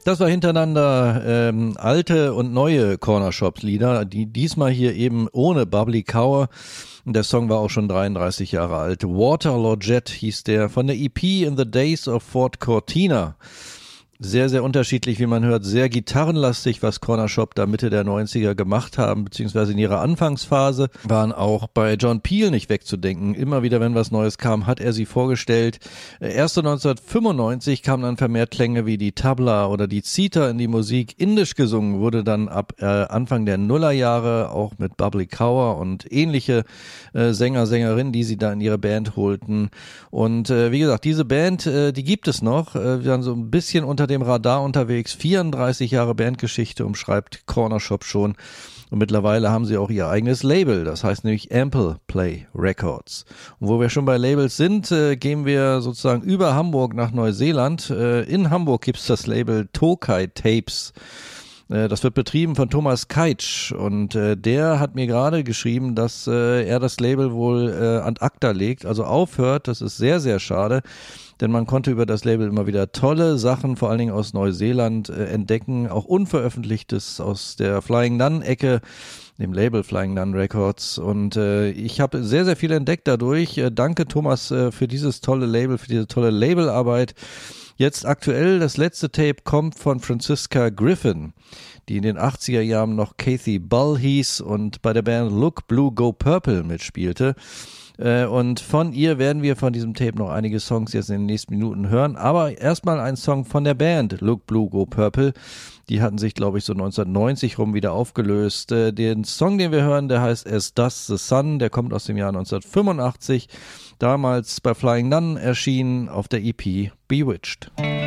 Das war hintereinander alte und neue Cornershops-Lieder, die diesmal hier eben ohne Bubbly Cower. Der Song war auch schon 33 Jahre alt. Waterloo Jet hieß der, von der EP In the Days of Fort Cortina. Sehr, sehr unterschiedlich, wie man hört, sehr gitarrenlastig, was Cornershop da Mitte der 90er gemacht haben, beziehungsweise in ihrer Anfangsphase, waren auch bei John Peel nicht wegzudenken. Immer wieder, wenn was Neues kam, hat er sie vorgestellt. Erst 1995 kamen dann vermehrt Klänge wie die Tabla oder die Zither in die Musik. Indisch gesungen wurde dann ab Anfang der Nullerjahre, auch mit Bubbly Cower und ähnliche Sänger, Sängerinnen, die sie da in ihre Band holten. Und wie gesagt, diese Band, die gibt es noch. Wir waren so ein bisschen unter dem Radar unterwegs. 34 Jahre Bandgeschichte umschreibt Cornershop schon. Und mittlerweile haben sie auch ihr eigenes Label. Das heißt nämlich Ample Play Records. Und wo wir schon bei Labels sind, gehen wir sozusagen über Hamburg nach Neuseeland. In Hamburg gibt's das Label Tokai Tapes. Das wird betrieben von Thomas Keitsch und der hat mir gerade geschrieben, dass er das Label wohl ad acta legt, also aufhört. Das ist sehr, sehr schade, denn man konnte über das Label immer wieder tolle Sachen, vor allen Dingen aus Neuseeland, entdecken, auch Unveröffentlichtes aus der Flying Nun-Ecke, dem Label Flying Nun Records, und ich habe sehr, sehr viel entdeckt dadurch. Danke Thomas für dieses tolle Label, für diese tolle Labelarbeit. Jetzt aktuell, das letzte Tape kommt von Franziska Griffin, die in den 80er Jahren noch Kathy Bull hieß und bei der Band Look Blue Go Purple mitspielte. Und von ihr werden wir von diesem Tape noch einige Songs jetzt in den nächsten Minuten hören. Aber erstmal ein Song von der Band Look Blue Go Purple. Die hatten sich, glaube ich, so 1990 rum wieder aufgelöst. Den Song, den wir hören, der heißt As Does the Sun. Der kommt aus dem Jahr 1985. Damals bei Flying Nun erschienen auf der EP Bewitched.